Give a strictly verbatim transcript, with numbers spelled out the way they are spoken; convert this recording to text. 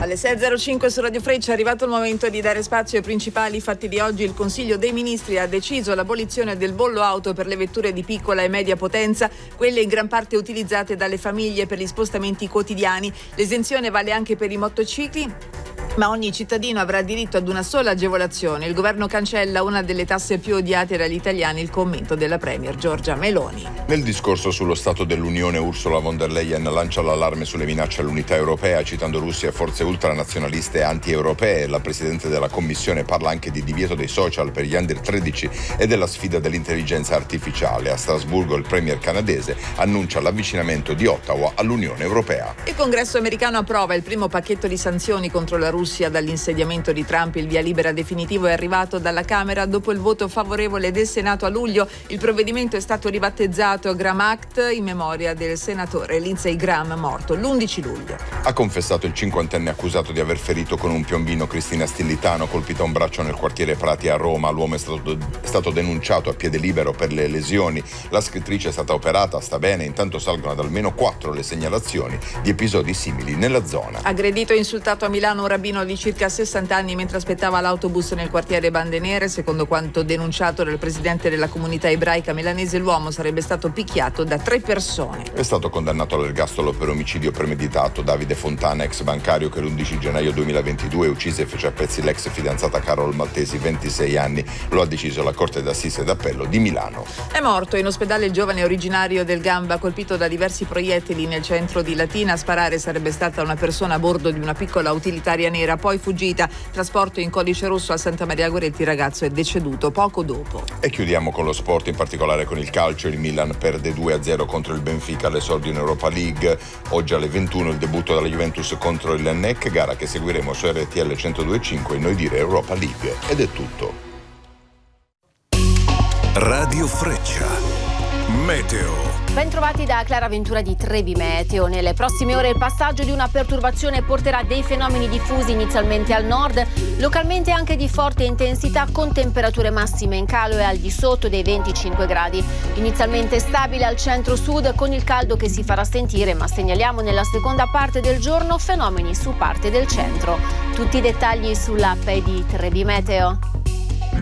Alle sei e zero cinque su Radio Freccia è arrivato il momento di dare spazio ai principali fatti di oggi. Il Consiglio dei Ministri ha deciso l'abolizione del bollo auto per le vetture di piccola e media potenza, quelle in gran parte utilizzate dalle famiglie per gli spostamenti quotidiani. L'esenzione vale anche per i motocicli, ma ogni cittadino avrà diritto ad una sola agevolazione. Il governo cancella una delle tasse più odiate dagli italiani, il commento della premier Giorgia Meloni. Nel discorso sullo Stato dell'Unione, Ursula von der Leyen lancia l'allarme sulle minacce all'unità europea, citando Russia e forze ultranazionaliste anti-europee. La Presidente della Commissione parla anche di divieto dei social per gli under tredici e della sfida dell'intelligenza artificiale. A Strasburgo il premier canadese annuncia l'avvicinamento di Ottawa all'Unione Europea. Il Congresso americano approva il primo pacchetto di sanzioni contro la Russia. Dall'insediamento di Trump il via libera definitivo è arrivato dalla Camera dopo il voto favorevole del Senato a luglio. Il provvedimento è stato ribattezzato Graham Act in memoria del senatore Lindsey Graham, morto l'undici luglio. Ha confessato il cinquantenne accusato di aver ferito con un piombino Cristina Stillitano, colpita a un braccio nel quartiere Prati a Roma. L'uomo è stato, è stato denunciato a piede libero per le lesioni. La scrittrice è stata operata, sta bene, intanto salgono ad almeno quattro le segnalazioni di episodi simili nella zona. Aggredito e insultato a Milano un rabbino di circa sessanta anni mentre aspettava l'autobus nel quartiere Bande Nere. Secondo quanto denunciato dal presidente della comunità ebraica milanese, l'uomo sarebbe stato picchiato da tre persone. È stato condannato all'ergastolo per omicidio premeditato Davide Fontana, ex bancario che l'undici gennaio duemilaventidue uccise e fece a pezzi l'ex fidanzata Carol Maltesi, ventisei anni. Lo ha deciso la Corte d'Assise d'Appello di Milano. È morto in ospedale il giovane originario del Gamba, colpito da diversi proiettili nel centro di Latina. A sparare sarebbe stata una persona a bordo di una piccola utilitaria nera, poi fuggita. Trasporto in Codice Rosso a Santa Maria Goretti, il ragazzo è deceduto poco dopo. E chiudiamo con lo sport, in particolare con il calcio. Il Milan perde due a zero contro il Benfica all'esordio in Europa League. Oggi alle ventuno il debutto della Juventus contro il N E C, gara che seguiremo su R T L centodue e cinque e Noi Dire Europa League. Ed è tutto. Radio Freccia. Meteo. Ben trovati da Clara Ventura di Trevi Meteo. Nelle prossime ore il passaggio di una perturbazione porterà dei fenomeni diffusi inizialmente al nord, localmente anche di forte intensità, con temperature massime in calo e al di sotto dei venticinque gradi. Inizialmente stabile al centro-sud con il caldo che si farà sentire, ma segnaliamo nella seconda parte del giorno fenomeni su parte del centro. Tutti i dettagli sull'app di Trevi Meteo.